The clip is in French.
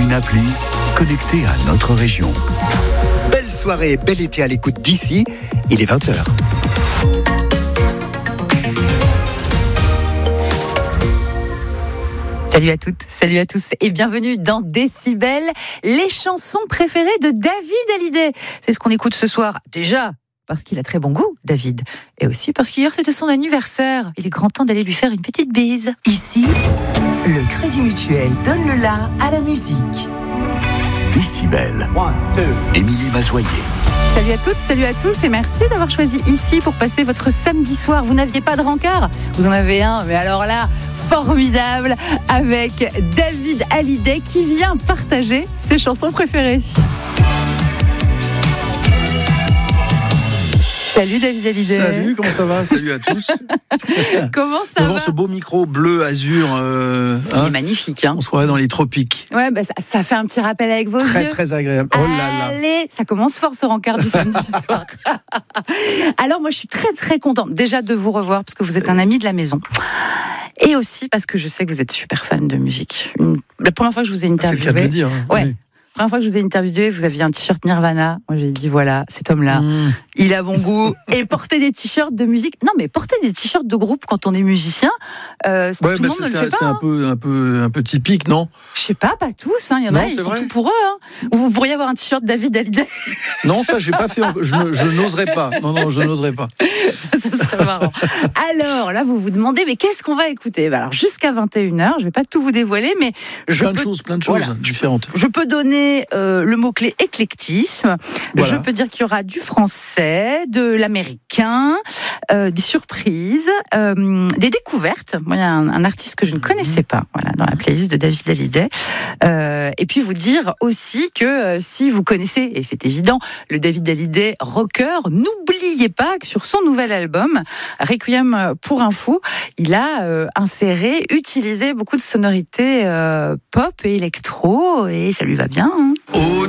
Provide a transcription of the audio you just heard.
une appli connectée à notre région. Belle soirée, bel été à l'écoute d'ici. Il est 20h. Salut à toutes, salut à tous et bienvenue dans Décibel, les chansons préférées de David Hallyday. C'est ce qu'on écoute ce soir, déjà parce qu'il a très bon goût, David, et aussi parce qu'hier c'était son anniversaire. Il est grand temps d'aller lui faire une petite bise. Ici, le Crédit Mutuel donne le la à la musique. Décibel. Émilie Mazoyer. Salut à toutes, salut à tous et merci d'avoir choisi ici pour passer votre samedi soir. Vous n'aviez pas de rencard ? Vous en avez un, mais alors là, formidable, avec David Hallyday qui vient partager ses chansons préférées. Salut David Hallyday. Salut, comment ça va ? Salut à tous. Comment ça Devant va ? ce beau micro bleu azur, Il est magnifique. on se croirait dans les tropiques. Ouais, bah ça fait un petit rappel avec vos Très yeux. très agréable. Oh là là. Allez, ça commence fort ce rencard du samedi soir. Alors moi je suis très très contente déjà de vous revoir parce que vous êtes un ami de la maison. Et aussi parce que je sais que vous êtes super fan de musique. La première fois que je vous ai C'est le cas de interviewé, le dire. ouais. Oui. La première fois que je vous ai interviewé, vous aviez un t-shirt Nirvana. Moi, j'ai dit, voilà, cet homme-là, il a bon goût. Et porter des t-shirts de musique. Non, mais porter des t-shirts de groupe quand on est musicien, c'est pas tout le monde ne le fait pas. C'est un peu typique, non ? Je sais pas tous. Il y en Non, a, ils c'est sont vrai. tout pour eux. Ou vous pourriez avoir un t-shirt David Hallyday. Non, ça j'ai pas fait. Je n'oserais pas. Non, je n'oserais pas. Ça serait marrant. Alors, là, vous vous demandez, mais qu'est-ce qu'on va écouter ? Alors, jusqu'à 21h, je vais pas tout vous dévoiler, mais Plein de choses voilà. différentes. Je peux donner le mot-clé éclectisme. Voilà. Je peux dire qu'il y aura du français, de l'américain, des surprises, des découvertes. Moi, il y a un artiste que je ne connaissais pas, voilà, dans la playlist de David Hallyday. Et puis vous dire aussi que si vous connaissez, et c'est évident, le David Hallyday rocker, n'oubliez pas que sur son nouvel album, Requiem pour un fou, il a utilisé beaucoup de sonorités pop et électro, et ça lui va bien. Hein.